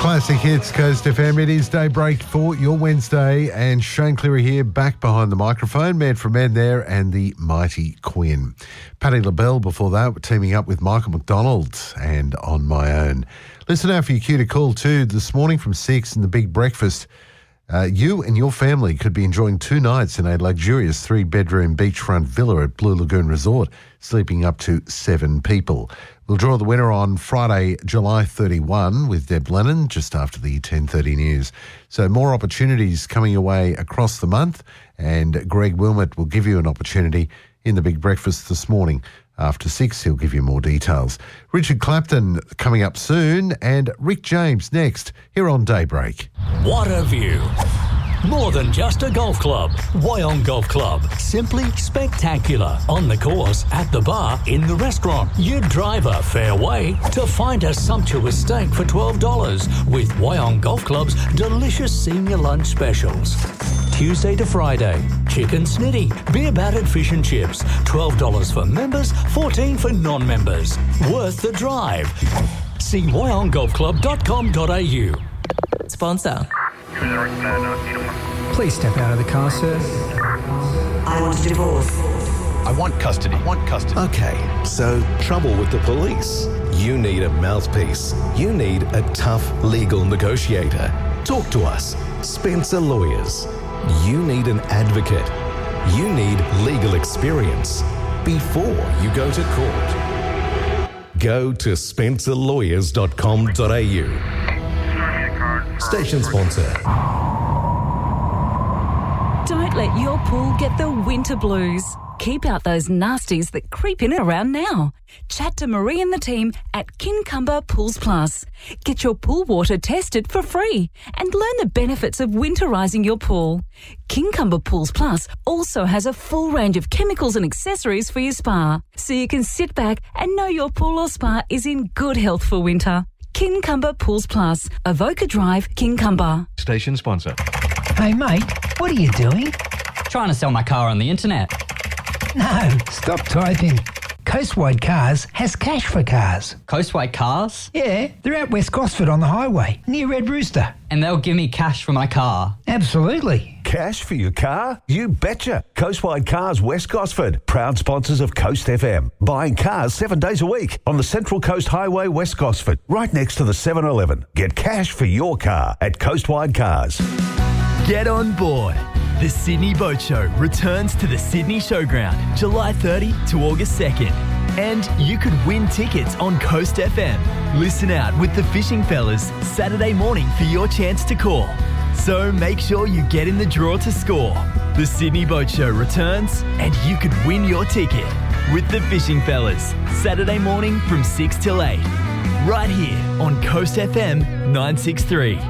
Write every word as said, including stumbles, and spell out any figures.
Classic Hits, Coast F M. It is daybreak for your Wednesday, and Shane Cleary here, back behind the microphone. Man from Man there, and the mighty Quinn. Patti LaBelle before that, teaming up with Michael McDonald and On My Own. Listen out for your cue to call too this morning from six in the Big Breakfast. Uh, you and your family could be enjoying two nights in a luxurious three-bedroom beachfront villa at Blue Lagoon Resort, sleeping up to seven people. We'll draw the winner on Friday, July thirty-first with Deb Lennon, just after the ten thirty news. So more opportunities coming your way across the month, and Greg Wilmot will give you an opportunity in the Big Breakfast this morning. After six, he'll give you more details. Richard Clapton coming up soon, and Rick James next, here on Daybreak. What a view. More than just a golf club. Wyong Golf Club. Simply spectacular. On the course, at the bar, in the restaurant. You drive a fair way to find a sumptuous steak for twelve dollars with Wyong Golf Club's delicious senior lunch specials. Tuesday to Friday, chicken snitty, beer battered fish and chips. twelve dollars for members, fourteen dollars for non-members. Worth the drive. See wyong golf club dot com dot a u. Sponsor. Please step out of the car, sir. I want a divorce. I want custody. I want custody. Okay, so trouble with the police. You need a mouthpiece. You need a tough legal negotiator. Talk to us. Spencer Lawyers. You need an advocate. You need legal experience before you go to court. Go to spencer lawyers dot com dot a u. Station sponsor. Don't let your pool get the winter blues. Keep out those nasties that creep in and around now. Chat to Marie and the team at Kincumber Pools Plus. Get your pool water tested for free and learn the benefits of winterising your pool. Kincumber Pools Plus also has a full range of chemicals and accessories for your spa, so you can sit back and know your pool or spa is in good health for winter. Kincumber Pools Plus, Avoca Drive, Kincumber. Station sponsor. Hey, mate, what are you doing? Trying to sell my car on the internet. No, stop typing. Coastwide Cars has cash for cars. Coastwide Cars? Yeah, they're at West Gosford on the highway, near Red Rooster. And they'll give me cash for my car? Absolutely. Cash for your car? You betcha. Coastwide Cars West Gosford, proud sponsors of Coast F M. Buying cars seven days a week on the Central Coast Highway West Gosford, right next to the seven eleven. Get cash for your car at Coastwide Cars. Get on board. The Sydney Boat Show returns to the Sydney Showground, July thirtieth to August second. And you could win tickets on Coast F M. Listen out with the Fishing Fellas Saturday morning for your chance to call. So make sure you get in the draw to score. The Sydney Boat Show returns and you could win your ticket with the Fishing Fellas Saturday morning from six till eight. Right here on Coast F M nine six three.